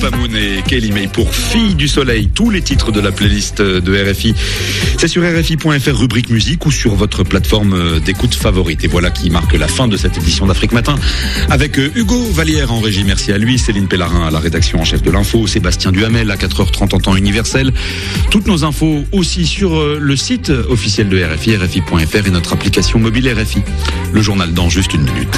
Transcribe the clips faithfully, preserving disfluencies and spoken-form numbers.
Pamoun et Kelly May pour Fille du Soleil. Tous les titres de la playlist de R F I, c'est sur R F I point F R, rubrique musique, ou sur votre plateforme d'écoute favorite. Et voilà qui marque la fin de cette édition d'Afrique Matin, avec Hugo Vallière en régie, merci à lui, Céline Pellarin à la rédaction en chef de l'info, Sébastien Duhamel à quatre heures trente en temps universel. Toutes nos infos aussi sur le site officiel de R F I, R F I point F R, et notre application mobile R F I. Le journal dans juste une minute.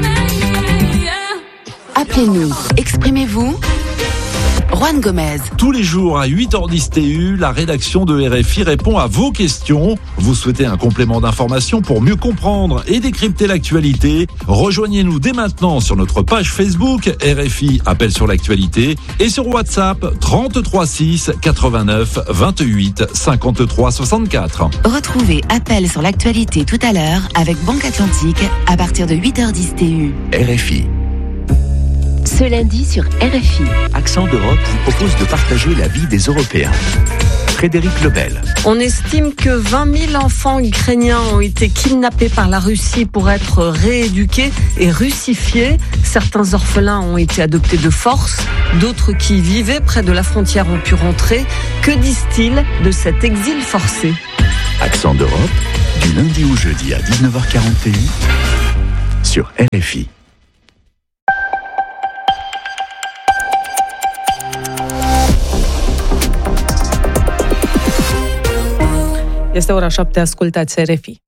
Appelez-nous, exprimez-vous. Juan Gomez. Tous les jours à huit heures dix T U, la rédaction de R F I répond à vos questions. Vous souhaitez un complément d'information pour mieux comprendre et décrypter l'actualité? Rejoignez-nous dès maintenant sur notre page Facebook R F I Appel sur l'actualité et sur WhatsApp trente-trois six quatre-vingt-neuf vingt-huit cinquante-trois soixante-quatre. Retrouvez Appel sur l'actualité tout à l'heure avec Banque Atlantique à partir de huit heures dix T U. R F I. Ce lundi sur R F I. Accent d'Europe vous propose de partager la vie des Européens. Frédéric Lebel. On estime que vingt mille enfants ukrainiens ont été kidnappés par la Russie pour être rééduqués et russifiés. Certains orphelins ont été adoptés de force. D'autres qui vivaient près de la frontière ont pu rentrer. Que disent-ils de cet exil forcé? Accent d'Europe, du lundi au jeudi à dix-neuf heures quarante T U sur R F I. Este ora șapte, ascultați R F I.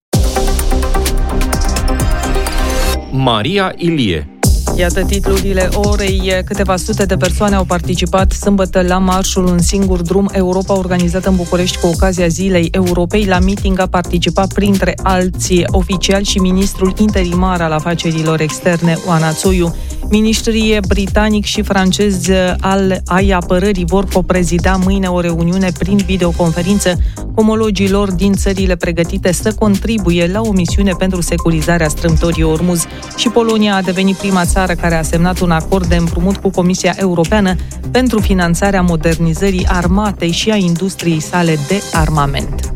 Maria Ilie. Iată titlurile orei. Câteva sute de persoane au participat sâmbătă la marșul Un singur drum Europa, organizat în București cu ocazia Zilei Europei. La meeting a participat printre alții oficiali și ministrul interimar al afacerilor externe, Oana Țoiu. Ministrii britanic și francez al ai apărării vor coprezida mâine o reuniune prin videoconferință cu omologii lor din țările pregătite să contribuie la o misiune pentru securizarea strâmtorii Ormuz. Și Polonia a devenit prima țară care a semnat un acord de împrumut cu Comisia Europeană pentru finanțarea modernizării armatei și a industriei sale de armament.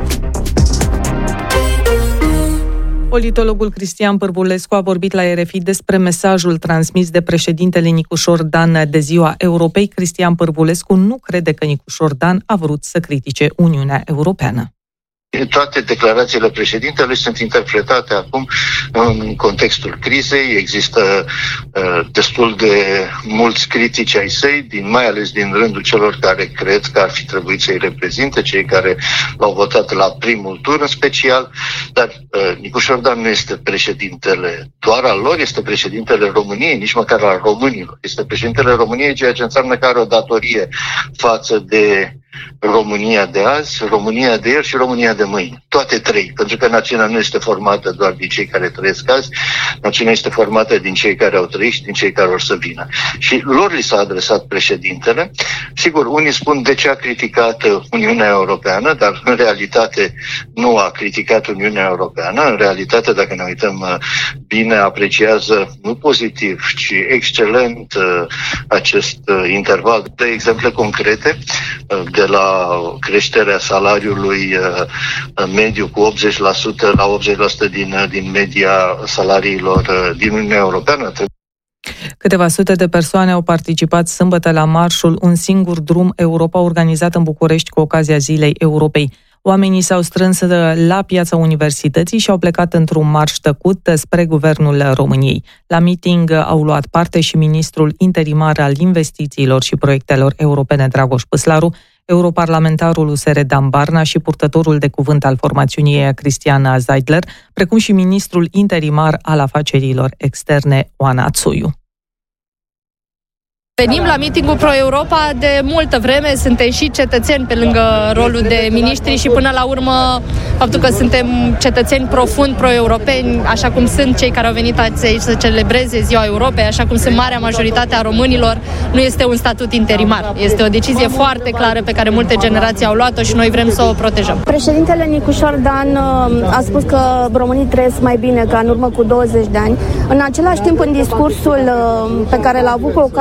Politologul Cristian Pârvulescu a vorbit la R F I despre mesajul transmis de președintele Nicușor Dan de Ziua Europei. Cristian Pârvulescu nu crede că Nicușor Dan a vrut să critique Uniunea Europeană. Toate declarațiile președintelui sunt interpretate acum în contextul crizei. Există uh, destul de mulți critici ai săi, din, mai ales din rândul celor care cred că ar fi trebuit să-i reprezinte, cei care l-au votat la primul tur în special. Dar uh, Nicușor Dan nu este președintele doar al lor, este președintele României, nici măcar al românilor. Este președintele României, ceea ce înseamnă că are o datorie față de România de azi, România de ieri și România de mâine. Toate trei. Pentru că națiunea nu este formată doar din cei care trăiesc azi, națiunea este formată din cei care au trăit și din cei care or să vină. Și lor li s-a adresat președintele. Sigur, unii spun de ce a criticat Uniunea Europeană, dar în realitate nu a criticat Uniunea Europeană. În realitate, dacă ne uităm bine, apreciază nu pozitiv, ci excelent acest interval. De exemple concrete, de la creșterea salariului mediu cu optzeci la sută la optzeci la sută din, din media salariilor din Uniunea Europeană. Câteva sute de persoane au participat sâmbătă la marșul Un singur drum Europa, organizat în București cu ocazia Zilei Europei. Oamenii s-au strâns la piața Universității și au plecat într-un marș tăcut spre Guvernul României. La meeting au luat parte și ministrul interimar al investițiilor și proiectelor europene, Dragoș Păslaru, europarlamentarul U S R Dan Barna și purtătorul de cuvânt al formațiunii Cristian Zeidler, precum și ministrul interimar al afacerilor externe, Oana Țoiu. Venim la meetingul Pro-Europa de multă vreme, suntem și cetățeni pe lângă rolul de miniștri și până la urmă faptul că suntem cetățeni profund pro-europeni, așa cum sunt cei care au venit aici să celebreze Ziua Europei, așa cum sunt marea majoritate a românilor, nu este un statut interimar. Este o decizie foarte clară pe care multe generații au luat-o și noi vrem să o protejăm. Președintele Nicușor Dan a spus că românii trăiesc mai bine ca în urmă cu douăzeci de ani. În același timp, în discursul pe care l-a avut cu ocazia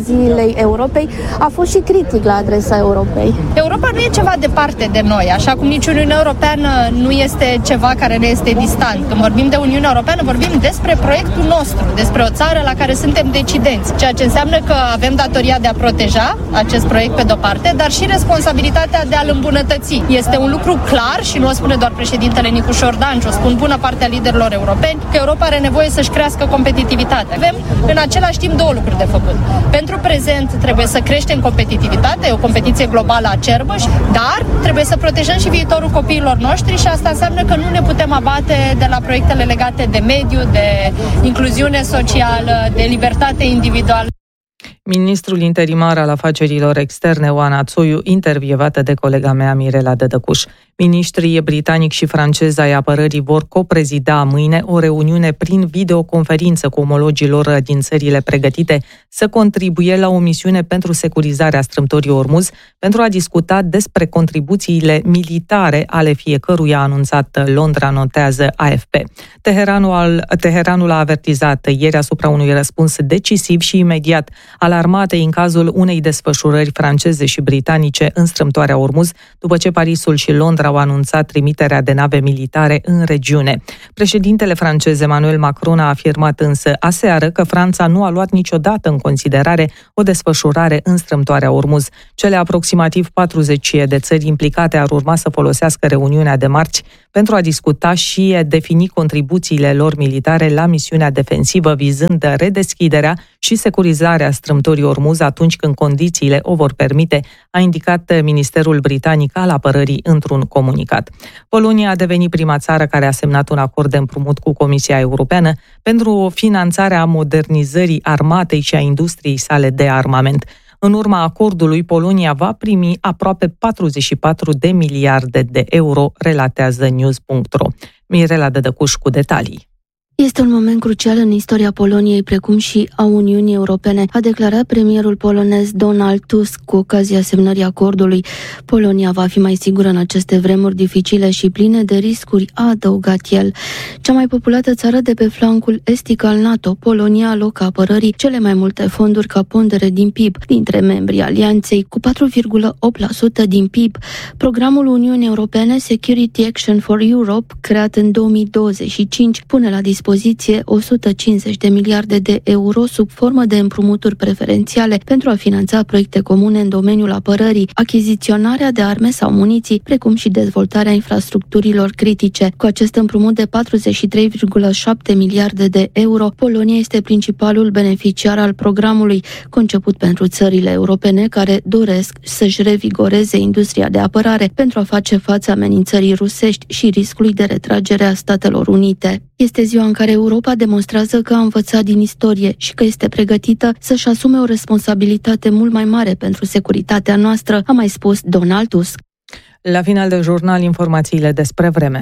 zilei Europei a fost și critic la adresa Europei. Europa nu e ceva departe de noi, așa cum nici Uniunea Europeană nu este ceva care ne este distant. Când vorbim de Uniunea Europeană, vorbim despre proiectul nostru, despre o țară la care suntem decidenți, ceea ce înseamnă că avem datoria de a proteja acest proiect pe de-o parte, dar și responsabilitatea de a-l îmbunătăți. Este un lucru clar și nu o spune doar președintele Nicu Șordan, ci o spun bună parte a liderilor europeni, că Europa are nevoie să-și crească competitivitatea. Avem în același timp două lucruri de făcut. Pentru prezent trebuie să creștem competitivitatea, e o competiție globală acerbă, dar trebuie să protejăm și viitorul copiilor noștri și asta înseamnă că nu ne putem abate de la proiectele legate de mediu, de incluziune socială, de libertate individuală. Ministrul interimar al afacerilor externe, Oana Țoiu, intervievată de colega mea Mirela Dădăcuș. Ministrii britanic și francez ai apărării vor coprezida mâine o reuniune prin videoconferință cu omologii lor din țările pregătite să contribuie la o misiune pentru securizarea strâmtorii Ormuz, pentru a discuta despre contribuțiile militare ale fiecăruia, a anunțat Londra, notează A F P. Teheranul, Teheranul a avertizat ieri asupra unui răspuns decisiv și imediat al armatei în cazul unei desfășurări franceze și britanice în strâmtoarea Ormuz, după ce Parisul și Londra au anunțat trimiterea de nave militare în regiune. Președintele francez Emmanuel Macron a afirmat însă aseară că Franța nu a luat niciodată în considerare o desfășurare în strâmtoarea Ormuz. Cele aproximativ patruzeci de țări implicate ar urma să folosească reuniunea de marți pentru a discuta și defini contribuțiile lor militare la misiunea defensivă vizând redeschiderea și securizarea strâmtorii Ormuz atunci când condițiile o vor permite, a indicat Ministerul Britanic al Apărării într-un comunicat. Polonia a devenit prima țară care a semnat un acord de împrumut cu Comisia Europeană pentru finanțarea modernizării armatei și a industriei sale de armament. În urma acordului, Polonia va primi aproape patruzeci și patru de miliarde de euro, relatează news punct ro. Mirela Dădăcuș cu detalii. Este un moment crucial în istoria Poloniei, precum și a Uniunii Europene, a declarat premierul polonez Donald Tusk cu ocazia semnării acordului. Polonia va fi mai sigură în aceste vremuri dificile și pline de riscuri, a adăugat el. Cea mai populată țară de pe flancul estic al NATO, Polonia alocă apărării cele mai multe fonduri ca pondere din P I B, dintre membrii alianței, cu patru virgulă opt la sută din P I B. Programul Uniunii Europene Security Action for Europe, creat în două mii douăzeci și cinci, pune la dispoziție o sută cincizeci de miliarde de euro sub formă de împrumuturi preferențiale pentru a finanța proiecte comune în domeniul apărării, achiziționarea de arme sau muniții, precum și dezvoltarea infrastructurilor critice. Cu acest împrumut de patruzeci și trei virgulă șapte miliarde de euro, Polonia este principalul beneficiar al programului, conceput pentru țările europene care doresc să-și revigoreze industria de apărare pentru a face față amenințării rusești și riscului de retragere a Statelor Unite. Este ziua în care Europa demonstrează că a învățat din istorie și că este pregătită să-și asume o responsabilitate mult mai mare pentru securitatea noastră, a mai spus Donald Tusk. La final de jurnal, informațiile despre vreme.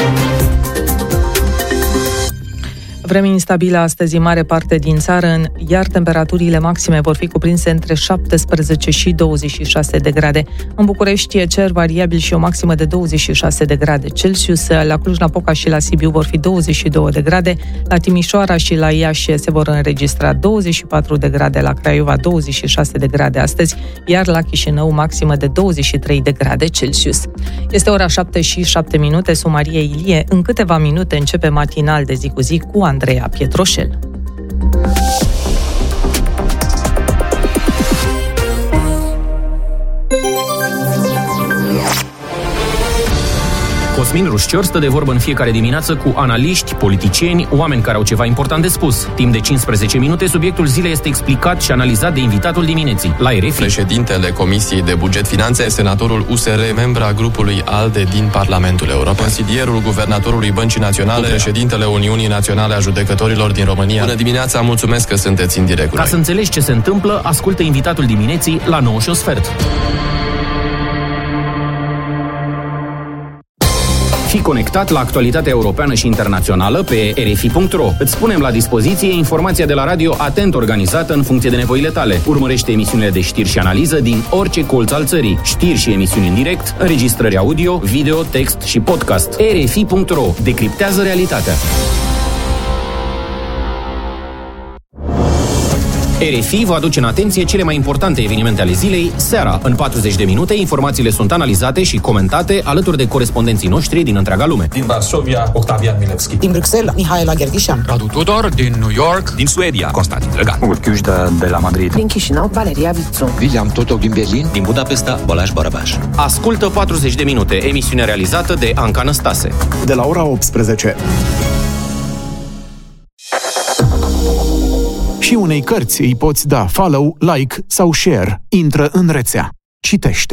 Vreme instabilă astăzi în mare parte din țară, iar temperaturile maxime vor fi cuprinse între șaptesprezece și douăzeci și șase de grade. În București e cer variabil și o maximă de douăzeci și șase de grade Celsius. La Cluj-Napoca și la Sibiu vor fi douăzeci și două de grade. La Timișoara și la Iași se vor înregistra douăzeci și patru de grade, la Craiova douăzeci și șase de grade astăzi, iar la Chișinău maximă de douăzeci și trei de grade Celsius. Este ora șapte și șapte minute, sunt Maria Ilie. În câteva minute începe matinal de zi cu zi cu Andreea Pietroșel. Cosmin Rușcior stă de vorbă în fiecare dimineață cu analiști, politicieni, oameni care au ceva important de spus. Timp de cincisprezece minute, subiectul zilei este explicat și analizat de invitatul dimineții, la R F I. Președintele Comisiei de Buget Finanțe, senatorul U S R, membra grupului ALDE din Parlamentul European, consilierul guvernatorului Băncii Naționale, președintele Uniunii Naționale a Judecătorilor din România. Bună dimineața, mulțumesc că sunteți în direct. Ca să înțelegi ce se întâmplă, ascultă invitatul dimineții la nouă și un sfert. Fii conectat la actualitatea europeană și internațională pe R F I punct ro. Îți punem la dispoziție informația de la radio atent organizată în funcție de nevoile tale. Urmărește emisiunile de știri și analiză din orice colț al țării. Știri și emisiuni în direct, înregistrări audio, video, text și podcast. R F I punct ro. Decriptează realitatea. R F I vă aduce în atenție cele mai importante evenimente ale zilei, seara. În patruzeci de minute, informațiile sunt analizate și comentate alături de corespondenții noștri din întreaga lume. Din Varsovia, Octavian Milevski. Din Bruxelles, Mihaela Gherghișan. Radu Tudor, din New York. Din Suedia, Constantin Drăgan. Urchiușda de la Madrid. Din Chișinău, Valeria Vițu. William Totoc din Berlin. Din Budapesta, Balázs Barabás. Ascultă patruzeci de minute, emisiune realizată de Anca Năstase. De la ora optsprezece. Și unei cărți îi poți da follow, like sau share. Intră în rețea. Citește.